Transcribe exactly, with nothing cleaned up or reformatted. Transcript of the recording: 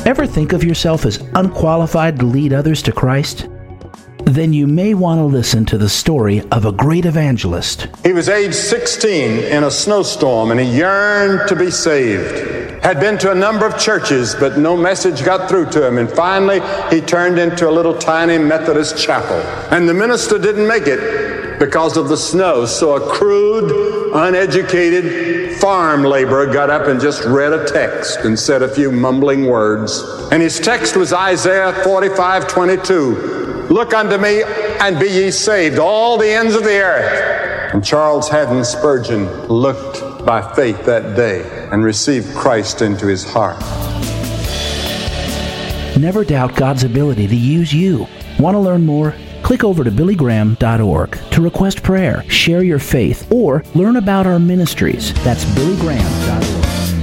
Ever think of yourself as unqualified to lead others to Christ? Then you may want to listen to the story of a great evangelist. He was age sixteen in a snowstorm, and he yearned to be saved. Had been to a number of churches, but no message got through to him. And finally, he turned into a little tiny Methodist chapel. And the minister didn't make it because of the snow. So a crude, uneducated farm laborer got up and just read a text and said a few mumbling words. And his text was Isaiah forty-five twenty-two. Look unto me and be ye saved, all the ends of the earth. And Charles Haddon Spurgeon looked by faith that day and received Christ into his heart. Never doubt God's ability to use you. Want to learn more? Click over to billy graham dot org to request prayer, share your faith, or learn about our ministries. That's billy graham dot org.